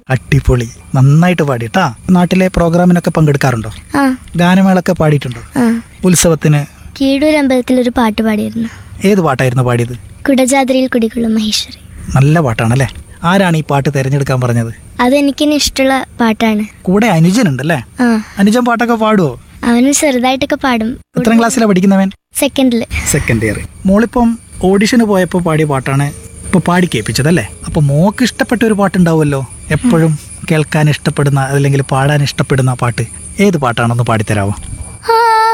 അടിപൊളി, നന്നായിട്ട് പാടിട്ടാ. നാട്ടിലെ പ്രോഗ്രാമിനൊക്കെ പങ്കെടുക്കാറുണ്ടോ? ആ ഗാനമേളൊക്കെ പാടിയിട്ടുണ്ടോ? ആ ഉത്സവത്തിന്? കീഴൂർ അമ്പലത്തിൽ ഒരു പാട്ട് പാടിയിരുന്നു. ഏത് പാട്ടായിരുന്നു പാടിയത്? കുടജാദ്രിയിൽ കുടികൊള്ളും മഹേശ്വരി. നല്ല പാട്ടാണല്ലേ. ആരാണ് ഈ പാട്ട് തിരഞ്ഞെടുക്കാൻ പറഞ്ഞത്? അതെനിക്കിന് ഇഷ്ടമുള്ള പാട്ടാണ്. കൂടെ അനുജനുണ്ടല്ലേ? ആ അനുജൻ പാട്ടൊക്കെ പാടുവോ? അവന് ചെറുതായിട്ടൊക്കെ പാടും. എത്രാം ക്ലാസ്സിലാണ് പഠിക്കുന്നവൻ? സെക്കൻഡില്. Second year. മോളിപ്പം ഓഡിഷന് പോയപ്പോൾ പാടിയ പാട്ടാണ് ഇപ്പോൾ പാടി കേൾപ്പിച്ചതല്ലേ? അപ്പോൾ മോക്ക് ഇഷ്ടപ്പെട്ട ഒരു പാട്ടുണ്ടാവുമല്ലോ, എപ്പോഴും കേൾക്കാൻ ഇഷ്ടപ്പെടുന്ന അല്ലെങ്കിൽ പാടാൻ ഇഷ്ടപ്പെടുന്ന പാട്ട്. ഏത് പാട്ടാണെന്ന് പാടിത്തരാമോ? ആ